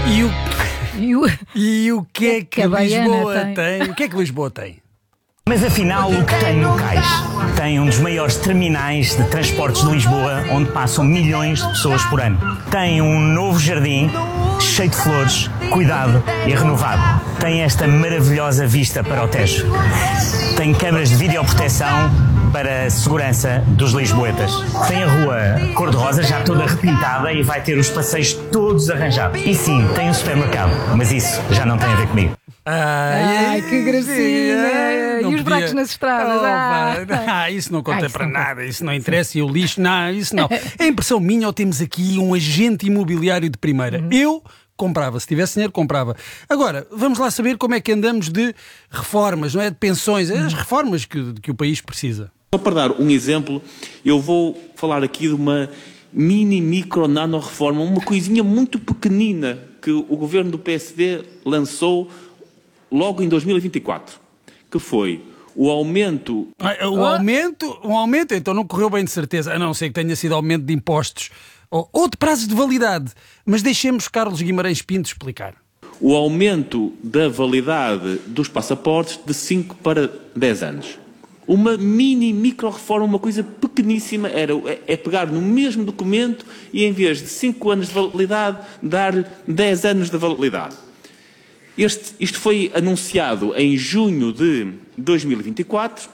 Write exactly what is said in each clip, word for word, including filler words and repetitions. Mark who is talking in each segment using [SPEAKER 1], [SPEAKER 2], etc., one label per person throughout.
[SPEAKER 1] E o,
[SPEAKER 2] E o,
[SPEAKER 1] e o que é que,
[SPEAKER 2] que a Baiana
[SPEAKER 1] Lisboa
[SPEAKER 2] tem?
[SPEAKER 1] tem? O que é que Lisboa tem?
[SPEAKER 3] Mas afinal, o que tem no cais? Tem um dos maiores terminais de transportes de Lisboa, onde passam milhões de pessoas por ano. Tem um novo jardim, cheio de flores, cuidado e renovado. Tem esta maravilhosa vista para o Tejo. Tem câmaras de videoproteção para a segurança dos lisboetas. Tem a rua cor-de-rosa já toda repintada e vai ter os passeios todos arranjados. E sim, tem um supermercado, mas isso já não tem a ver comigo.
[SPEAKER 1] Ai,
[SPEAKER 2] Ai, que gracinha!
[SPEAKER 1] não
[SPEAKER 2] E os
[SPEAKER 1] podia-
[SPEAKER 2] buracos nas estradas?
[SPEAKER 1] Oh,
[SPEAKER 2] Ah.
[SPEAKER 1] pá. Ah, isso não conta
[SPEAKER 2] Ah, isso
[SPEAKER 1] para
[SPEAKER 2] não conta.
[SPEAKER 1] nada, isso não interessa. E o lixo, não, isso não. É impressão minha ou temos aqui um agente imobiliário de primeira?
[SPEAKER 2] Uhum.
[SPEAKER 1] Eu comprava, se tivesse dinheiro, comprava. Agora, vamos lá saber como é que andamos de reformas, não é? De pensões, é
[SPEAKER 2] Uhum.
[SPEAKER 1] as reformas que, que o país precisa.
[SPEAKER 4] Só para dar um exemplo, eu vou falar aqui de uma mini, micro, nano reforma, uma coisinha muito pequenina que o governo do P S D lançou logo em dois mil e vinte e quatro, que foi o aumento...
[SPEAKER 1] Ah, O aumento, o aumento, então não correu bem de certeza, a não ser que tenha sido aumento de impostos ou, ou de prazos de validade. Mas deixemos Carlos Guimarães Pinto explicar.
[SPEAKER 4] o aumento da validade dos passaportes de cinco para dez anos. Uma mini, micro reforma, uma coisa pequeníssima, era, é, é pegar no mesmo documento e em vez de cinco anos de validade, dar dez anos de validade. Este, isto foi anunciado em junho de dois mil e vinte e quatro,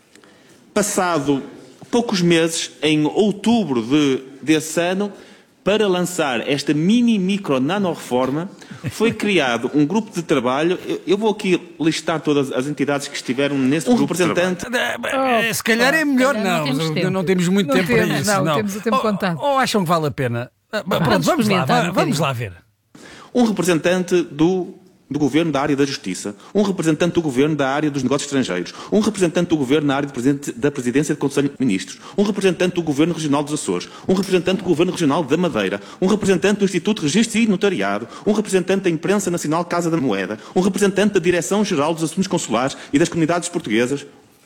[SPEAKER 4] passado poucos meses, em outubro de, desse ano, para lançar esta mini, micro, nano reforma, foi criado um grupo de trabalho. Eu, eu vou aqui listar todas as entidades que estiveram nesse grupo. Representante.
[SPEAKER 1] Eh, Se calhar é melhor
[SPEAKER 2] se calhar
[SPEAKER 1] não,
[SPEAKER 2] não temos
[SPEAKER 1] não,
[SPEAKER 2] tempo.
[SPEAKER 1] não temos muito
[SPEAKER 2] Não
[SPEAKER 1] tempo para
[SPEAKER 2] temos,
[SPEAKER 1] isso.
[SPEAKER 2] não,
[SPEAKER 1] Não,
[SPEAKER 2] temos o tempo
[SPEAKER 1] ou,
[SPEAKER 2] contado.
[SPEAKER 1] Ou acham que vale a pena? Ah, Pronto,
[SPEAKER 2] Vamos
[SPEAKER 1] vamos lá,
[SPEAKER 2] experimentar um
[SPEAKER 1] vamos
[SPEAKER 2] bocadinho.
[SPEAKER 1] lá ver.
[SPEAKER 4] Um representante do, do Governo da área da Justiça, um representante do Governo da área dos negócios estrangeiros, um representante do Governo na área de presidente- da Presidência do Conselho de Ministros, um representante do Governo Regional dos Açores, um representante do Governo Regional da Madeira, um representante do Instituto de Registro e Notariado, um representante da Imprensa Nacional Casa da Moeda, um representante da Direção-Geral dos Assuntos Consulares e das Comunidades Portuguesas,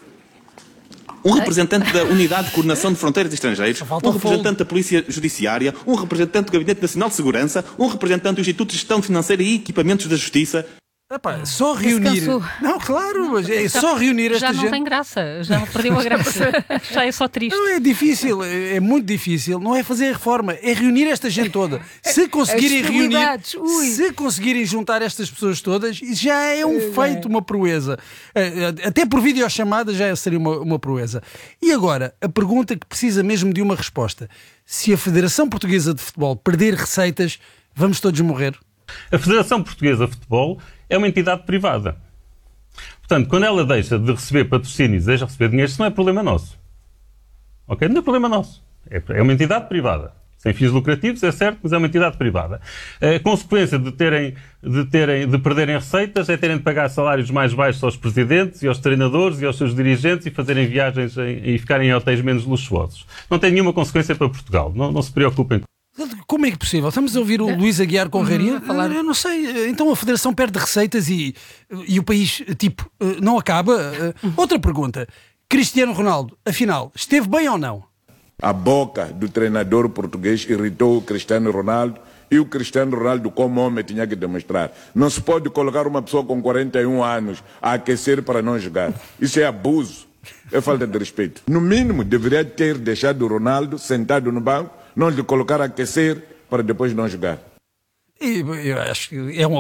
[SPEAKER 4] um representante da Unidade de Coordenação de Fronteiras e Estrangeiros,
[SPEAKER 1] falta
[SPEAKER 4] um
[SPEAKER 1] o
[SPEAKER 4] representante da Polícia Judiciária, um representante do Gabinete Nacional de Segurança, um representante do Instituto de Gestão Financeira e Equipamentos da Justiça.
[SPEAKER 1] Epá, só reunir.
[SPEAKER 2] cansou.
[SPEAKER 1] Não, claro, mas é só reunir esta
[SPEAKER 5] Já não
[SPEAKER 1] gente.
[SPEAKER 5] tem graça, já perdeu a graça, já é só triste.
[SPEAKER 1] Não é difícil, é é muito difícil. Não é fazer a reforma, é reunir esta gente toda. Se conseguirem
[SPEAKER 2] As
[SPEAKER 1] reunir,
[SPEAKER 2] possibilidades, ui.
[SPEAKER 1] se conseguirem juntar estas pessoas todas, isso já é um feito, uma proeza. Eh, Até por videochamada já seria uma, uma proeza. E agora, a pergunta que precisa mesmo de uma resposta: se a Federação Portuguesa de Futebol perder receitas, vamos todos morrer?
[SPEAKER 6] A Federação Portuguesa de Futebol é uma entidade privada. Portanto, quando ela deixa de receber patrocínios, deixa de receber dinheiro, isso não é problema nosso. Ok? Não é problema nosso. É, é uma entidade privada. Sem fins lucrativos, é certo, mas é uma entidade privada. A consequência de terem, de terem, de perderem receitas é terem de pagar salários mais baixos aos presidentes e aos treinadores e aos seus dirigentes e fazerem viagens em, e ficarem em hotéis menos luxuosos. Não tem nenhuma consequência para Portugal. Não, não se preocupem.
[SPEAKER 1] Como é que é possível? Estamos a ouvir o Luís Aguiar Conraria
[SPEAKER 2] Uhum, falar.
[SPEAKER 1] Eu não sei. Então a Federação perde receitas e, e o país, tipo, não acaba? Outra pergunta. Cristiano Ronaldo, afinal, esteve bem ou não?
[SPEAKER 7] A boca do treinador português irritou o Cristiano Ronaldo e o Cristiano Ronaldo, como homem, tinha que demonstrar. Não se pode colocar uma pessoa com quarenta e um anos a aquecer para não jogar. Isso é abuso, é falta de respeito. No mínimo, deveria ter deixado o Ronaldo sentado no banco, não lhe colocar a aquecer para depois não jogar.
[SPEAKER 1] E, eu acho que é um